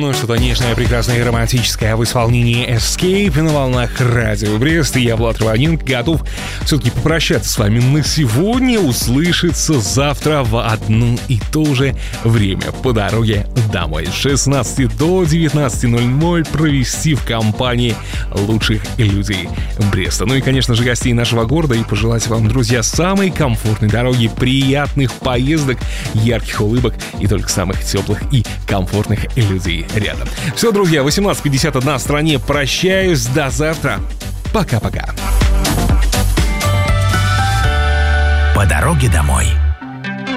Ну, что-то нежное, прекрасное и романтическое в исполнении Escape на волнах Радио Брест. И я, Влад Романенко, готов все-таки попрощаться с вами на сегодня. Услышаться завтра в одно и то же время по дороге домой. С 16 до 19:00 провести в компании лучших людей Бреста. Ну и, конечно же, гостей нашего города. И пожелать вам, друзья, самой комфортной дороги, приятных поездок, ярких улыбок и только самых теплых и комфортных людей рядом. Все, друзья, 18:51 в стране. Прощаюсь. До завтра. Пока-пока. По дороге домой.